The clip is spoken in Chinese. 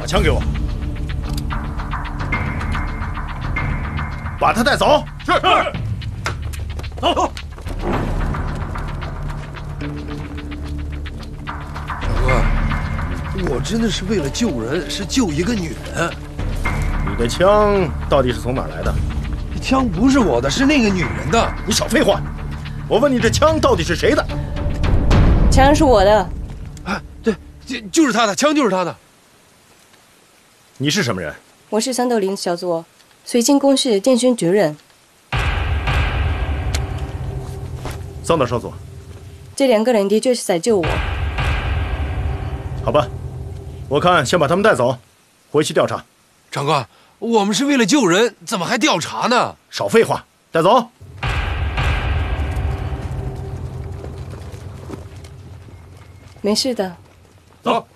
枪给我，把他带走。 是。走。 大哥，我真的是为了救人，是救一个女人。 你的枪到底是从哪儿来的？ 这枪不是我的，是那个女人的。 你少废话！我问你，这枪到底是谁的？ 枪是我的。 啊，对，就是他的，枪就是他的。 你是什么人？ 我是三斗林小组绥靖公市建勋主任。 桑岛少佐， 这2个人的确是在救我。 好吧，我看先把他们带走，回去调查。 长官，我们是为了救人，怎么还调查呢？ 少废话，带走。 没事的。 走。